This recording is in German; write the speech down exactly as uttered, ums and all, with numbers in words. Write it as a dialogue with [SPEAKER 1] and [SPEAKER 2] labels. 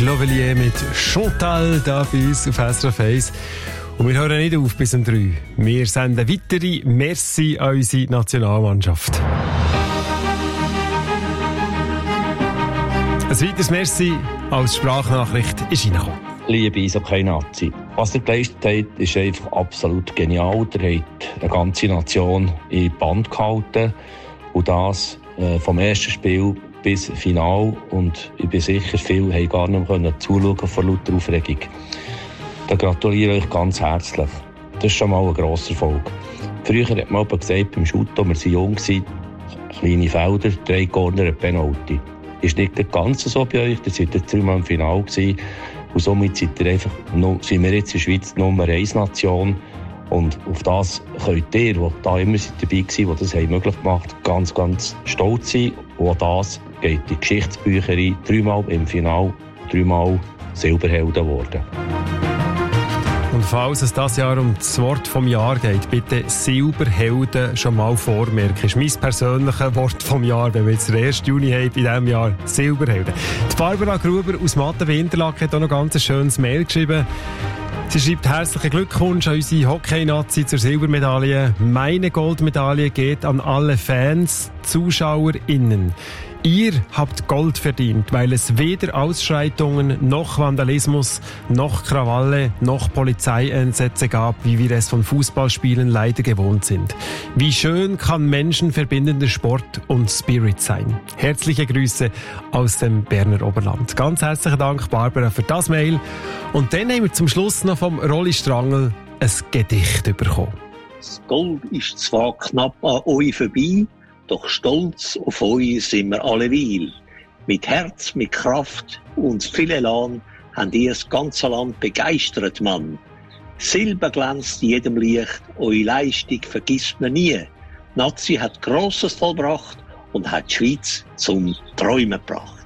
[SPEAKER 1] Lovelier mit Chantal da bei uns auf S R F eins. Und wir hören nicht auf bis um drei. Wir senden weitere Merci an unsere Nationalmannschaft. Ein weiteres Merci als Sprachnachricht ist reingekommen.
[SPEAKER 2] Liebe Eishockey-Nazi, was ihr geleistet habt, ist einfach absolut genial. Ihr habt eine ganze Nation in Band gehalten. Und das äh, vom ersten Spiel bis Final. Und ich bin sicher, viele haben gar nicht mehr zuschauen vor lauter Aufregung. Da gratuliere ich euch ganz herzlich. Das ist schon mal ein grosser Erfolg. Früher hat man gesagt, beim Shooter, wir waren jung, kleine Felder, drei Corner, ein Penalty. Ist nicht ganz so bei euch, ihr seid jetzt dreimal im Finale gewesen. Und somit seid ihr einfach, sind wir jetzt in der Schweiz die Nummer eins Nation. Und auf das könnt ihr, die da immer dabei waren, die das haben möglich gemacht haben, ganz, ganz stolz sein. Und das geht in die Geschichtsbücher rein. Dreimal im Finale, dreimal Silberhelden geworden.
[SPEAKER 1] Und falls es dieses Jahr um das Wort vom Jahr geht, bitte Silberhelden schon mal vormerken. Das ist mein persönliches Wort vom Jahr, wenn wir jetzt den ersten Juni haben, in diesem Jahr Silberhelden. Die Barbara Gruber aus Mattenwinterlaken hat auch noch ganz ein schönes Mail geschrieben. Sie schreibt herzlichen Glückwunsch an unsere Hockey-Nazi zur Silbermedaille. Meine Goldmedaille geht an alle Fans, ZuschauerInnen. Ihr habt Gold verdient, weil es weder Ausschreitungen, noch Vandalismus, noch Krawalle, noch Polizeieinsätze gab, wie wir es von Fußballspielen leider gewohnt sind. Wie schön kann menschenverbindender Sport und Spirit sein. Herzliche Grüße aus dem Berner Oberland. Ganz herzlichen Dank, Barbara, für das Mail. Und dann haben wir zum Schluss noch vom Rolli Strangl ein Gedicht bekommen.
[SPEAKER 3] Das Gold ist zwar knapp an euch vorbei, doch stolz auf euch sind wir alleweil. Mit Herz, mit Kraft und viel Elan habt ihr das ganze Land begeistert, Mann. Silber glänzt in jedem Licht, eure Leistung vergisst man nie. Die Nazi hat Grosses vollbracht und hat die Schweiz zum Träumen gebracht.